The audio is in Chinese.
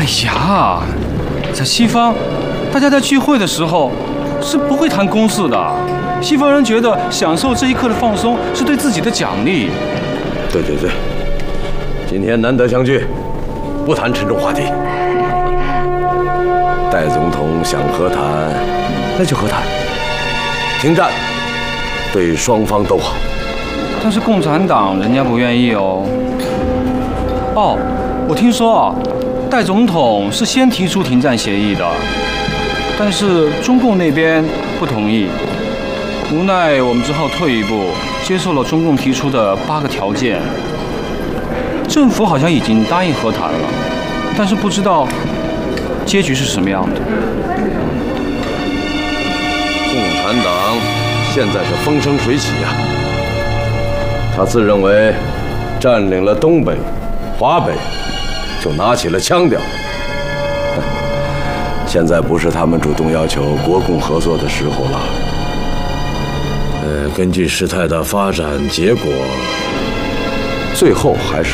哎呀，在西方，大家在聚会的时候是不会谈公事的。西方人觉得享受这一刻的放松是对自己的奖励。 对，今天难得相聚，不谈沉重话题。戴总统想和谈，那就和谈，停战，对双方都好。 但是共产党人家不愿意哦。哦，我听说啊，戴总统是先提出停战协议的，但是中共那边不同意。无奈我们只好退一步，接受了中共提出的8个条件。政府好像已经答应和谈了，但是不知道结局是什么样的。 共产党现在是风生水起呀，他自认为占领了东北、华北，就拿起了腔调。现在不是他们主动要求国共合作的时候了。根据事态的发展结果，最后还是